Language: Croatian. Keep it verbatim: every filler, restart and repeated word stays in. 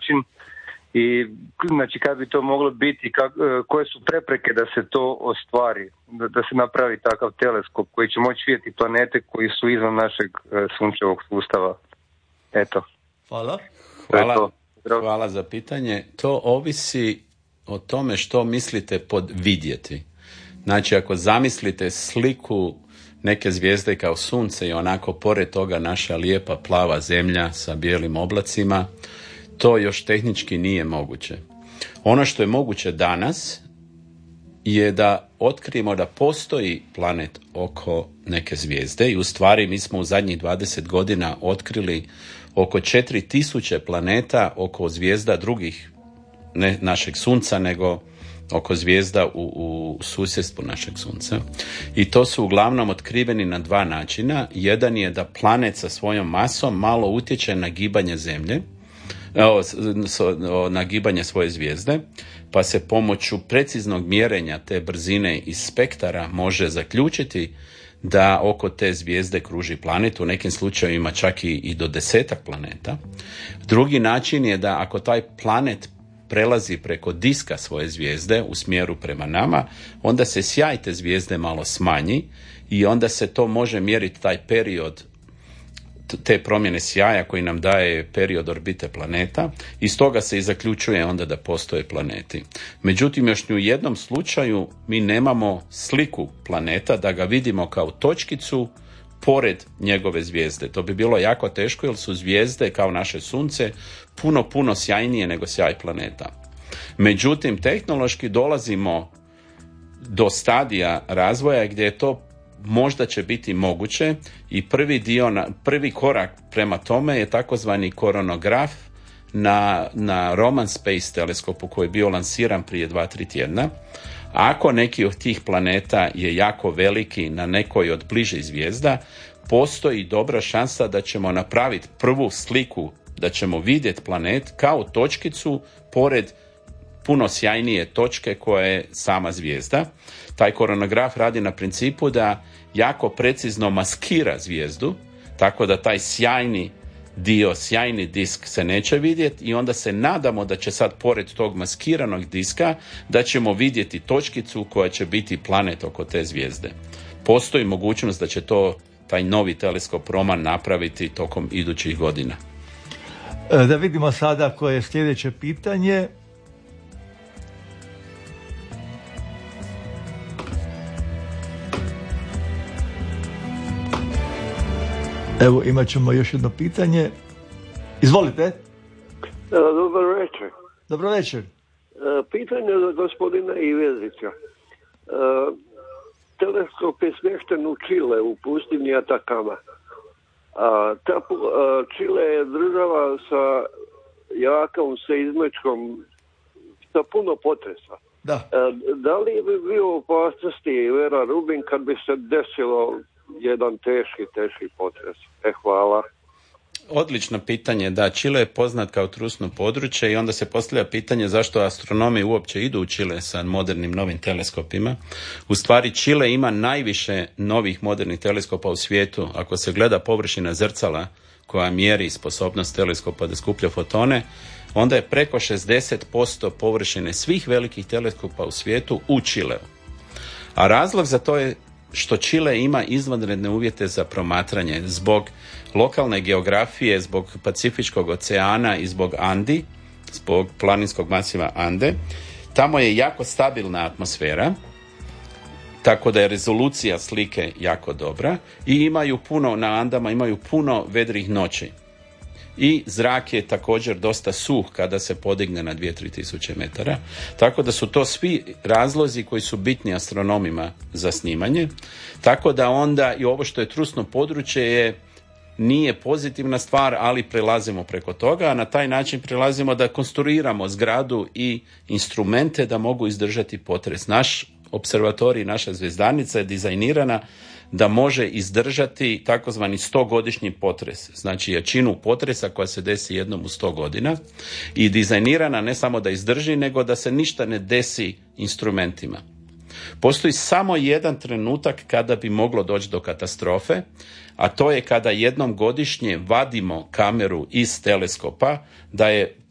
način i znači kad bi to moglo biti, kak, koje su prepreke da se to ostvari, da, da se napravi takav teleskop koji će moći vidjeti planete koji su izvan našeg sunčevog sustava. Eto. Hvala. Hvala, hvala za pitanje. To ovisi o tome što mislite pod vidjeti. Znači, ako zamislite sliku neke zvijezde kao sunce i onako pored toga naša lijepa plava zemlja sa bijelim oblacima, to još tehnički nije moguće. Ono što je moguće danas je da otkrijemo da postoji planet oko neke zvijezde i u stvari mi smo u zadnjih dvadeset godina otkrili oko četiri tisuće planeta oko zvijezda drugih, ne našeg sunca, nego oko zvijezda u, u susjedstvu našeg sunca. I to su uglavnom otkriveni na dva načina. Jedan je da planet sa svojom masom malo utječe na gibanje zemlje, na gibanje svoje zvijezde, pa se pomoću preciznog mjerenja te brzine iz spektara može zaključiti da oko te zvijezde kruži planet, u nekim slučajevima čak i, i do desetak planeta. Drugi način je da ako taj planet prelazi preko diska svoje zvijezde u smjeru prema nama, onda se sjaj te zvijezde malo smanji i onda se to može mjeriti taj period te promjene sjaja koji nam daje period orbite planeta i stoga se i zaključuje onda da postoje planeti. Međutim, još ni u jednom slučaju mi nemamo sliku planeta da ga vidimo kao točkicu pored njegove zvijezde. To bi bilo jako teško jer su zvijezde kao naše sunce puno, puno sjajnije nego sjaj planeta. Međutim, tehnološki dolazimo do stadija razvoja gdje je to možda će biti moguće i prvi dio, prvi korak prema tome je takozvani koronograf na, na Roman Space teleskopu koji je bio lansiran prije dva, tri tjedna. Ako neki od tih planeta je jako veliki na nekoj od bližih zvijezda, postoji dobra šansa da ćemo napraviti prvu sliku, da ćemo vidjeti planet kao točkicu pored puno sjajnije točke koja je sama zvijezda. Taj koronograf radi na principu da jako precizno maskira zvijezdu, tako da taj sjajni dio, sjajni disk se neće vidjeti i onda se nadamo da će sad pored tog maskiranog diska da ćemo vidjeti točkicu koja će biti planet oko te zvijezde. Postoji mogućnost da će to taj novi teleskop Roman napraviti tokom idućih godina. Da vidimo sada koje je sljedeće pitanje. Evo, imat ćemo još jedno pitanje. Izvolite. Dobar večer. Dobro večer. Pitanje za gospodina Ivezića. Teleskop je smješten u Čile, u pustinji Atakama. Ta Čile je država sa jakom seizmičkom, sa puno potresa. Da. Da li bi bio u opasnosti Vera Rubin kad bi se desilo jedan teški, teški potres? E, hvala. Odlično pitanje. Da, Čile je poznat kao trusno područje i onda se postavlja pitanje zašto astronomi uopće idu u Čile sa modernim novim teleskopima. U stvari, Čile ima najviše novih modernih teleskopa u svijetu. Ako se gleda površina zrcala koja mjeri sposobnost teleskopa da skuplja fotone, onda je preko šezdeset posto površine svih velikih teleskopa u svijetu u Čileu. A razlog za to je što Čile ima izvanredne uvjete za promatranje zbog lokalne geografije, zbog Pacifičkog oceana i zbog Andi, zbog planinskog masiva Ande. Tamo je jako stabilna atmosfera, tako da je rezolucija slike jako dobra i imaju puno, na Andama imaju puno vedrih noći. I zrak je također dosta suh kada se podigne na dvije do tri tisuće metara. Tako da su to svi razlozi koji su bitni astronomima za snimanje. Tako da onda i ovo što je trusno područje je nije pozitivna stvar, ali prelazimo preko toga, a na taj način prelazimo da konstruiramo zgradu i instrumente da mogu izdržati potres. Naš observatorij, naša zvjezdanica je dizajnirana da može izdržati takozvani stogodišnji potres, znači jačinu potresa koja se desi jednom u sto godina i dizajnirana ne samo da izdrži, nego da se ništa ne desi instrumentima. Postoji samo jedan trenutak kada bi moglo doći do katastrofe, a to je kada jednom godišnje vadimo kameru iz teleskopa da je